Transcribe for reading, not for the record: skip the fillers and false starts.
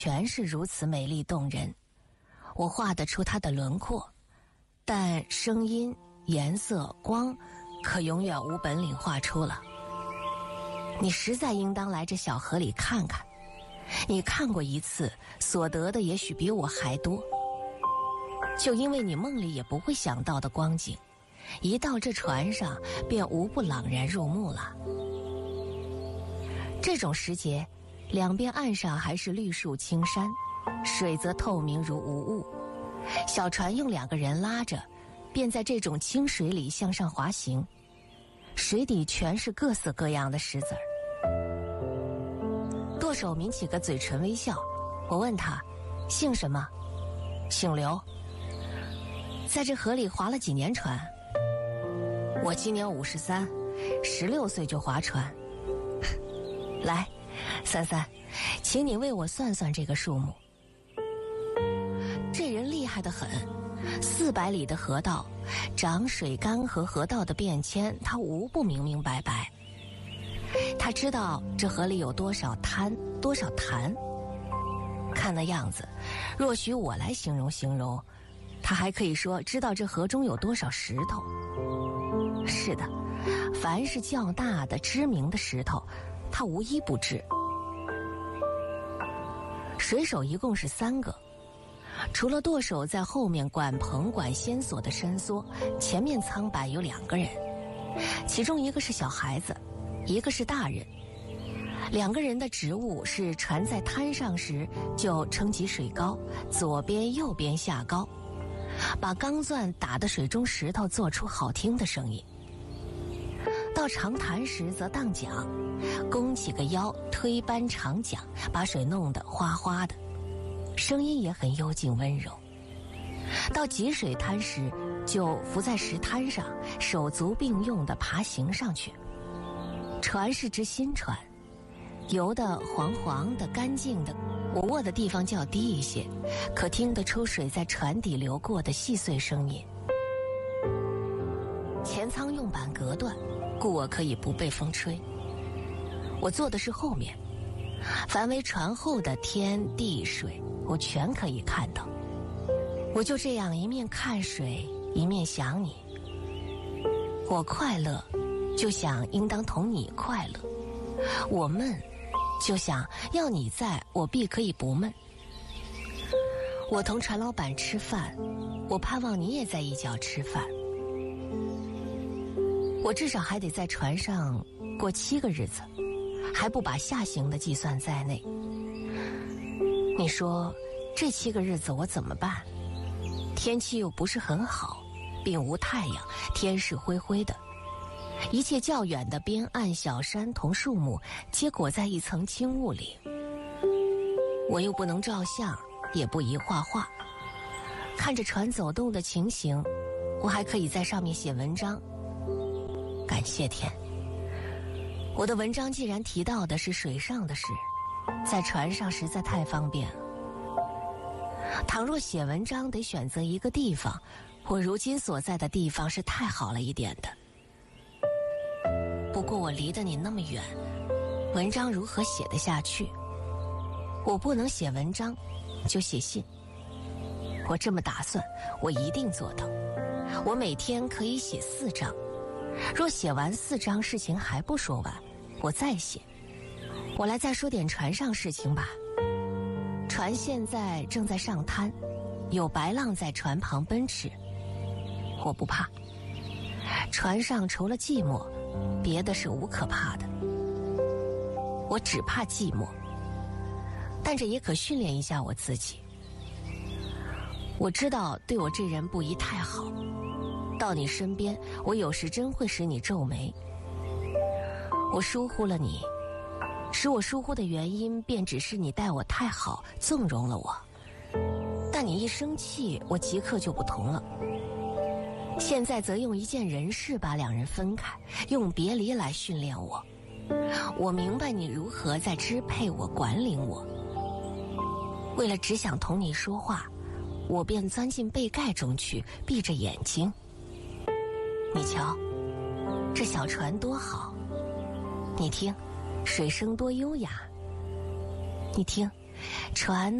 全是如此美丽动人，我画得出它的轮廓，但声音、颜色、光，可永远无本领画出了。你实在应当来这小河里看看，你看过一次，所得的也许比我还多。就因为你梦里也不会想到的光景，一到这船上便无不朗然入目了。这种时节，两边岸上还是绿树青山，水则透明如无物。小船用2个人拉着，便在这种清水里向上滑行，水底全是各色各样的石子儿。舵手抿起个嘴唇微笑，我问他姓什么？姓刘。在这河里划了几年船？我今年53，16岁就划船。来，三三，请你为我算算这个数目。这人厉害得很，400里的河道，涨水干涸河道的变迁，他无不明明白白。他知道这河里有多少滩，多少潭。看那样子，若许我来形容，他还可以说知道这河中有多少石头。是的，凡是较大的知名的石头，他无一不知。水手一共是3个，除了舵手在后面管棚管线索的伸缩，前面舱板有2个人，其中一个是小孩子，一个是大人。2个人的职务是船在滩上时就撑起水高，左边右边下高，把钢钻打得水中石头做出好听的声音。到长潭时则荡桨，弓起个腰，推扳长桨，把水弄得哗哗的，声音也很幽静温柔。到急水滩时，就浮在石滩上，手足并用地爬行上去。船是只新船，油得黄黄的干净的，我卧的地方较低一些，可听得出水在船底流过的细碎声音。前舱用板隔断，故我可以不被风吹。我坐的是后面，凡为船后的天地水，我全可以看到。我就这样一面看水，一面想你。我快乐，就想应当同你快乐；我闷，就想要你在，我必可以不闷。我同船老板吃饭，我盼望你也在一角吃饭。我至少还得在船上过7个日子，还不把下行的计算在内。你说这7个日子我怎么办？天气又不是很好，并无太阳，天是灰灰的，一切较远的边岸小山同树木皆裹在一层轻雾里。我又不能照相，也不宜画画，看着船走动的情形，我还可以在上面写文章。感谢天，我的文章既然提到的是水上的事，在船上实在太方便了。倘若写文章得选择一个地方，我如今所在的地方是太好了一点的。不过我离得你那么远，文章如何写得下去？我不能写文章，就写信。我这么打算，我一定做到。我每天可以写4章，若写完4章事情还不说完，我再写。我来再说点船上事情吧。船现在正在上滩，有白浪在船旁奔驰，我不怕。船上除了寂寞，别的是无可怕的。我只怕寂寞，但这也可训练一下我自己。我知道对我这人不宜太好，到你身边，我有时真会使你皱眉。我疏忽了你，使我疏忽的原因便只是你待我太好，纵容了我。但你一生气，我即刻就不同了。现在则用一件人事把2人分开，用别离来训练我。我明白你如何在支配我、管理我。为了只想同你说话，我便钻进被盖中去，闭着眼睛。你瞧，这小船多好，你听，水声多优雅。你听， 船